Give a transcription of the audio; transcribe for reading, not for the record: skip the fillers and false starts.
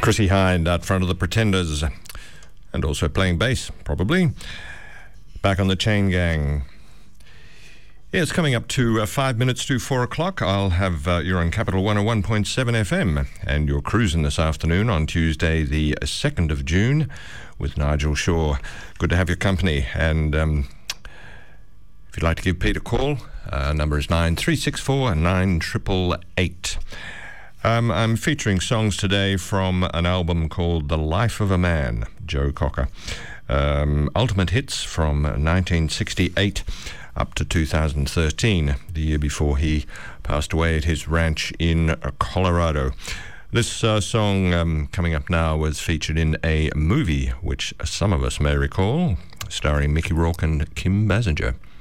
Chrissie Hynde out front of the Pretenders, and also playing bass, probably. Back on the Chain Gang. Yeah, it's coming up to 5 minutes to 4 o'clock. I'll have you're on Capital 101.7 FM, and you're cruising this afternoon on Tuesday, the 2nd of June, with Nigel Shaw. Good to have your company, and if you'd like to give Pete a call, number is 9364 9888. I'm featuring songs today from an album called The Life of a Man, Joe Cocker. Ultimate hits from 1968 up to 2013, the year before he passed away at his ranch in Colorado. This song coming up now was featured in a movie which some of us may recall, starring Mickey Rourke and Kim Basinger.